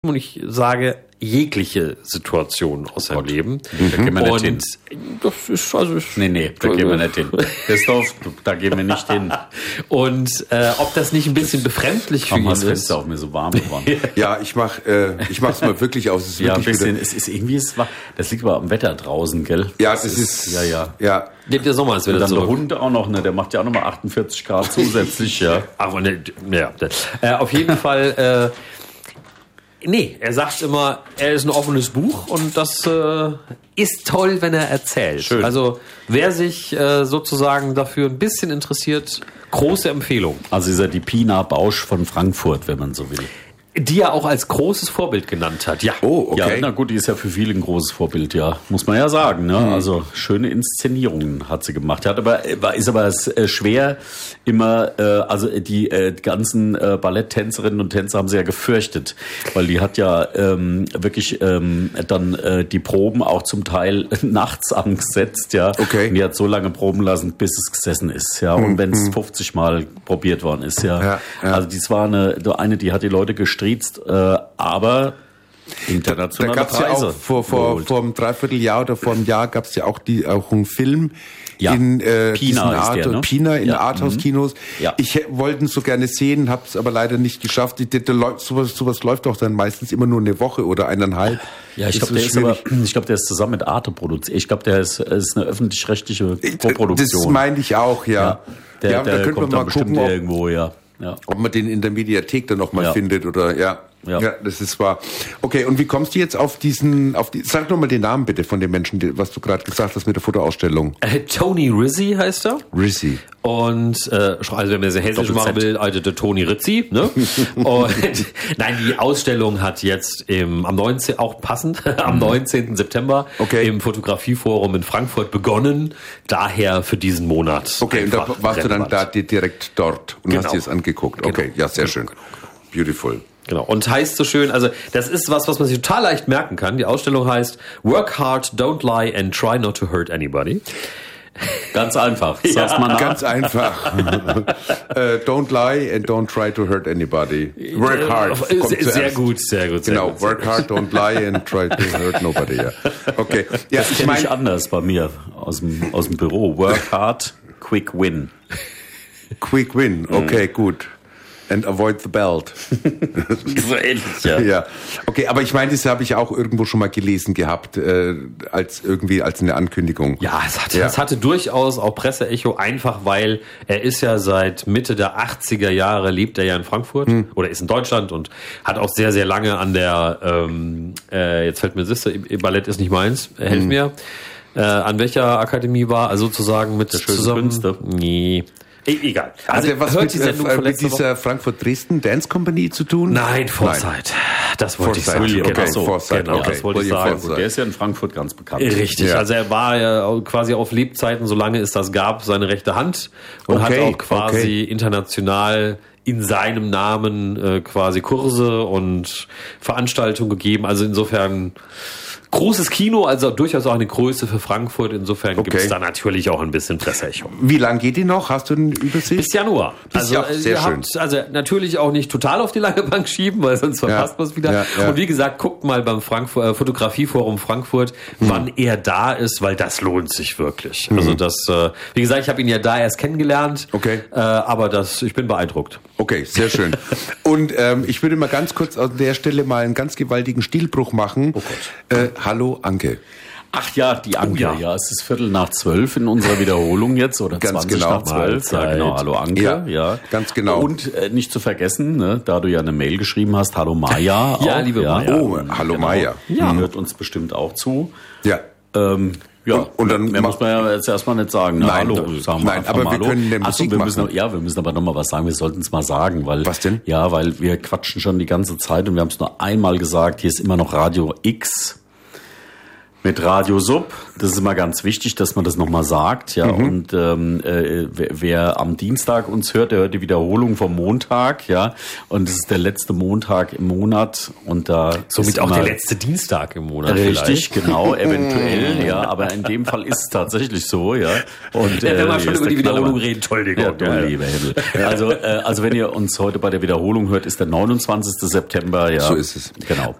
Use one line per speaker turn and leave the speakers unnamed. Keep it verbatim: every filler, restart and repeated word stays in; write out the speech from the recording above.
und ich sage jegliche Situation aus seinem Leben.
Da gehen wir nicht hin.
Das ist also ist
nee, nee, da gehen wir nicht hin. Christoph, da gehen wir nicht hin.
Und äh, ob das nicht ein bisschen befremdlich für ihn ist.
Das ist auch mir so warm geworden.
Ja, ich mach, äh, ich mach's mal wirklich aus. Es ist
ja, ein
wirklich
bisschen.
wieder,
Es ist irgendwie, es war, das liegt aber am Wetter draußen, gell?
Ja, das, das ist, ist,
ja, ja,
ja.
Nehmt der Sommer ist wieder
und dann
zurück.
Der Hund auch noch, ne? Der macht ja auch nochmal achtundvierzig Grad zusätzlich, ja.
Ach, ne, ja. Äh, auf jeden Fall. Äh, Nee, er sagt immer, er ist ein offenes Buch und das äh, ist toll, wenn er erzählt.
Schön.
Also wer sich äh, sozusagen dafür ein bisschen interessiert, große Empfehlung.
Also ist er die Pina Bausch von Frankfurt, wenn man so will.
Die er auch als großes Vorbild genannt hat, ja.
Oh, okay.
Ja, na gut, die ist ja für viele ein großes Vorbild, ja. Muss man ja sagen, ne?
Mhm.
Also schöne Inszenierungen hat sie gemacht. Hat aber, ist aber schwer immer, äh, also die äh, ganzen äh, Balletttänzerinnen und Tänzer haben sie ja gefürchtet, weil die hat ja ähm, wirklich ähm, dann äh, die Proben auch zum Teil nachts angesetzt, ja.
Okay.
Und die hat so lange proben lassen, bis es gesessen ist, ja. Und
Mhm.
wenn es fünfzig Mal probiert worden ist, ja.
Ja, ja.
Also das war eine, eine, die hat die Leute gestriezt, äh, aber
Da
internationale
gab's ja
Preise
auch vor, vor,
geholt.
vor einem Dreivierteljahr oder vor einem Jahr gab's ja auch die, auch einen Film
Ja.
in äh,
Pina
diesen
ist
Art,
der, ne?
Pina in
Ja.
Arthouse-Kinos.
Ja.
Ich he- wollte ihn so gerne sehen, hab's aber leider nicht geschafft. Die, die, die, Leu- sowas, sowas läuft doch dann meistens immer nur eine Woche oder eineinhalb.
Ja, ich
Das
glaube, der ist aber,
schwierig.
ich glaube, der ist zusammen mit Arte produziert. Ich glaube, der ist, ist eine öffentlich-rechtliche
Das
Koproduktion.
meine ich auch, ja.
ja. Der,
ja,
der
da könnte man
kommt
mal
dann bestimmt
gucken, ob,
irgendwo, ja. Ja.
ob man den in der Mediathek dann noch mal
Ja.
findet oder ja.
Ja.
Ja, das ist wahr. Okay, und wie kommst du jetzt auf diesen, auf die, sag noch mal den Namen bitte von dem Menschen, die- was du gerade gesagt hast mit der Fotoausstellung.
Äh, Tony Rizzi heißt er.
Rizzi.
Und äh, also wenn man sehr hessisch machen
Doppel-Z.
will, also der Toni Rizzi. Ne? Und nein, die Ausstellung hat jetzt im, am neunzehnten auch passend am neunzehnten September
Okay.
im Fotografieforum in Frankfurt begonnen. Daher für diesen Monat.
Okay, und da
einfach
warst du dann
relevant.
da di- direkt dort und
Genau.
hast dir das angeguckt. Okay,
Genau.
ja, sehr
Genau,
schön.
genau,
Beautiful.
Genau. Und heißt so schön, also das ist was, was man sich total leicht merken kann. Die Ausstellung heißt Work hard, don't lie and try not to hurt anybody.
Ganz einfach. Sag's mal nach.
Ganz einfach. äh, don't lie and don't try to hurt anybody. Work hard.
Äh,
kommt
sehr, sehr
zuerst.
gut, sehr gut. Sehr
Genau,
gut, sehr
work
gut.
hard, don't lie and try to hurt nobody. Ja. Okay. Ja,
Das
ich
kenne ich
meine,
anders bei mir aus dem, aus dem Büro. Work hard, quick win.
quick win. Okay, gut. And avoid the belt.
So ähnlich, ja.
Ja, okay, aber ich meine, das habe ich auch irgendwo schon mal gelesen gehabt, äh, als irgendwie als eine Ankündigung.
Ja, es hatte,
Ja.
es hatte durchaus auch Presseecho, einfach weil er ist ja seit Mitte der achtziger Jahre, lebt er ja in Frankfurt
Hm.
oder ist in Deutschland und hat auch sehr, sehr lange an der, ähm, äh, jetzt fällt mir Sister, Ballett ist nicht meins, äh, helf
Hm.
mir, äh, an welcher Akademie war, also sozusagen mit
Der schönen
zusammen.
Künste.
Nee. E egal.
Also,
Also,
was
hört
mit,
die Sendung
äh,
von
mit
letzter Woche?
dieser Frankfurt-Dresden Dance Company zu tun?
Nein, Foresight. Das wollte ich sagen.
Foresight, okay,
Genau,
Foresight,
genau,
okay.
das wollte ich
William
sagen.
Forsythe.
Der ist ja in Frankfurt ganz bekannt.
Richtig,
Ja.
also er war ja quasi auf Lebzeiten, solange es das gab, seine rechte Hand und
Okay,
hat auch quasi
okay.
international in seinem Namen äh, quasi Kurse und Veranstaltungen gegeben. Also insofern großes Kino, also durchaus auch eine Größe für Frankfurt. Insofern
Okay.
gibt es da natürlich auch ein bisschen Presseecho.
Wie lang geht die noch? Hast du eine Übersicht?
Bis Januar.
Bis
also,
Januar,
äh,
sehr
ihr
schön.
habt also natürlich auch nicht total auf die lange Bank schieben, weil sonst verpasst man es wieder.
ja, ja.
Und wie gesagt, guckt mal beim Frankfurt, äh, Fotografieforum Frankfurt,
Hm.
wann er da ist, weil das lohnt sich wirklich. Also das, äh, wie gesagt, ich habe ihn ja da erst kennengelernt.
Okay.
Äh, aber das, ich bin beeindruckt.
Okay, sehr schön. Und ähm, ich würde mal ganz kurz an der Stelle mal einen ganz gewaltigen Stilbruch machen.
Oh Gott.
Äh, hallo, Anke.
Ach ja, die Anke,
Oh ja.
ja. Es ist Viertel nach zwölf in unserer Wiederholung jetzt oder
Ganz
zwanzig
genau.
nach zwölf. Ja,
Mahlzeit.
genau. Hallo Anke,
Ja,
ja.
ganz genau.
Und äh, nicht zu vergessen, ne, da du ja eine Mail geschrieben hast, hallo Maja.
Ja,
auch,
liebe Maja.
Oh, hallo Maja.
Ja. Die hört uns bestimmt auch zu.
Ja.
Ähm, ja,
Und- und dann
mehr
ma-
muss man ja jetzt erstmal nicht sagen. Ne?
Nein,
hallo,
doch,
sagen wir
nein,
einfach
aber
mal
wir
hallo.
können eine
Ach so,
Musik
wir müssen,
machen.
Ja, wir müssen aber nochmal was sagen. Wir sollten es mal sagen, weil.
Was denn?
Ja, weil wir quatschen schon die ganze Zeit und wir haben es nur einmal gesagt. Hier ist immer noch Radio X. Mit Radio Sub, das ist immer ganz wichtig, dass man das nochmal sagt, ja. Mhm. Und ähm, äh, wer, wer am Dienstag uns hört, der hört die Wiederholung vom Montag, ja. Und es ist der letzte Montag im Monat und da
somit auch der letzte Dienstag im Monat.
Richtig, vielleicht. Genau, eventuell, ja. Aber in dem Fall ist es tatsächlich so, ja. Und
ja, wenn wir äh, schon über die Wiederholung reden, Entschuldigung. Ja,
ja, lieber Himmel. Also, äh, also wenn ihr uns heute bei der Wiederholung hört, ist der neunundzwanzigste September, ja.
So ist es.
Genau.